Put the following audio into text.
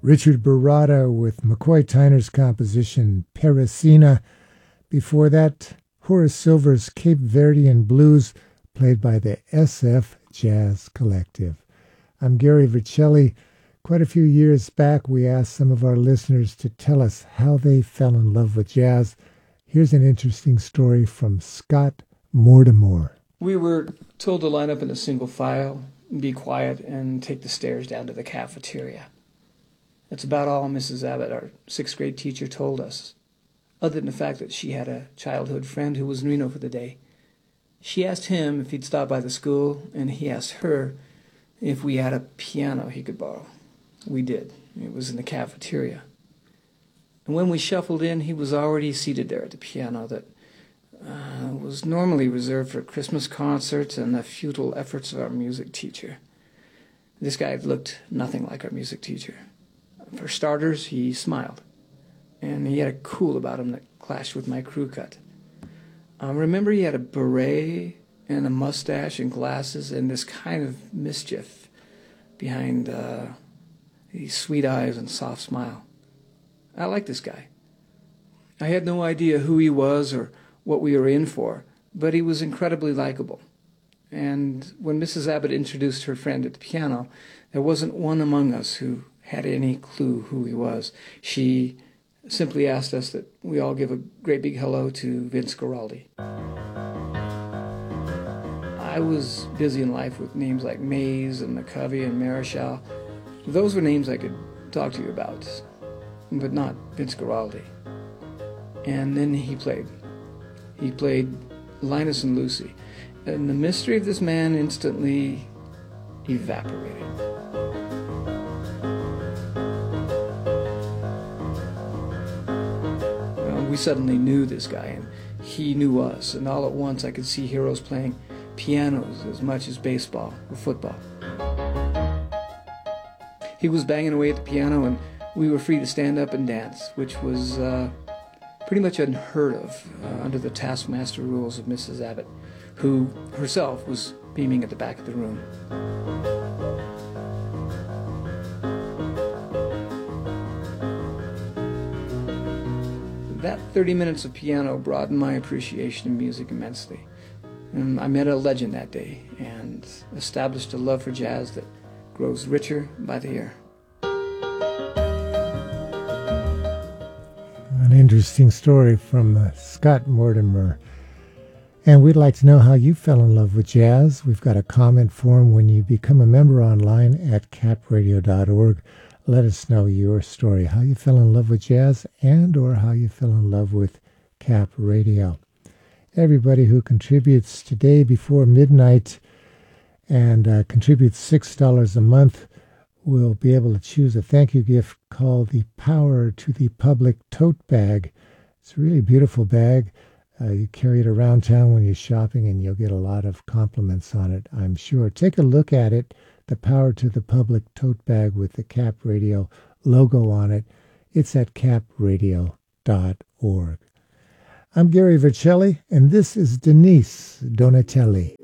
Richard Barada with McCoy Tyner's composition Peresina. Before that, Horace Silver's Cape Verdean Blues, played by the SF Jazz Collective. I'm Gary Vercelli. Quite a few years back, we asked some of our listeners to tell us how they fell in love with jazz. Here's an interesting story from Scott Mortimer. We were told to line up in a single file, be quiet, and take the stairs down to the cafeteria. That's about all Mrs. Abbott, our sixth grade teacher, told us, other than the fact that she had a childhood friend who was in Reno for the day. She asked him if he'd stop by the school, and he asked her if we had a piano he could borrow. We did. It was in the cafeteria. And when we shuffled in, he was already seated there at the piano that was normally reserved for Christmas concerts and the futile efforts of our music teacher. This guy looked nothing like our music teacher. For starters, he smiled, and he had a cool about him that clashed with my crew cut. Remember, he had a beret and a mustache and glasses and this kind of mischief behind these sweet eyes and soft smile. I liked this guy. I had no idea who he was or what we were in for, but he was incredibly likable. And when Mrs. Abbott introduced her friend at the piano, there wasn't one among us who had any clue who he was. She simply asked us that we all give a great big hello to Vince Guaraldi. I was busy in life with names like Mays and McCovey and Marischal. Those were names I could talk to you about, but not Vince Guaraldi. And then he played. He played Linus and Lucy. And the mystery of this man instantly evaporated. We suddenly knew this guy, and he knew us, and all at once I could see heroes playing pianos as much as baseball or football. He was banging away at the piano, and we were free to stand up and dance, which was pretty much unheard of under the taskmaster rules of Mrs. Abbott, who herself was beaming at the back of the room. That 30 minutes of piano broadened my appreciation of music immensely. And I met a legend that day and established a love for jazz that grows richer by the year. An interesting story from Scott Mortimer. And we'd like to know how you fell in love with jazz. We've got a comment form when you become a member online at capradio.org. Let us know your story, how you fell in love with jazz and or how you fell in love with Cap Radio. Everybody who contributes today before midnight and contributes $6 a month will be able to choose a thank you gift called the Power to the Public Tote Bag. It's a really beautiful bag. You carry it around town when you're shopping and you'll get a lot of compliments on it, I'm sure. Take a look at it, the Power to the Public Tote Bag with the Cap Radio logo on it. It's at capradio.org. I'm Gary Vercelli, and this is Denise Donatelli.